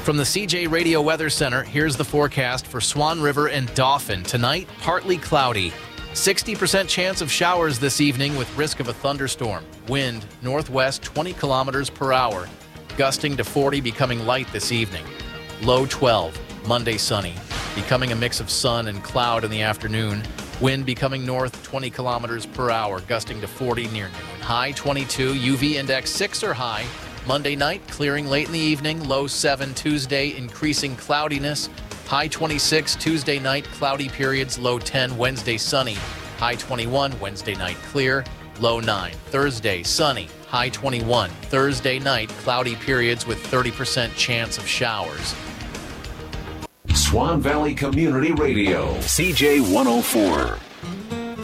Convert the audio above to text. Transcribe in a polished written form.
From the CJ Radio Weather Center, here's the forecast for Swan River and Dauphin. Tonight, partly cloudy. 60% chance of showers this evening with risk of a thunderstorm. Wind northwest 20 kilometers per hour. Gusting to 40, becoming light this evening. Low 12. Monday sunny. Becoming a mix of sun and cloud in the afternoon. Wind becoming north 20 kilometers per hour. Gusting to 40 near noon. High 22. UV index 6 or high. Monday night, clearing late in the evening, low 7. Tuesday, increasing cloudiness, high 26. Tuesday night, cloudy periods, low 10. Wednesday, sunny, high 21. Wednesday night, clear, low 9. Thursday, sunny, high 21. Thursday night, cloudy periods with 30% chance of showers. Swan Valley Community Radio, CJ 104.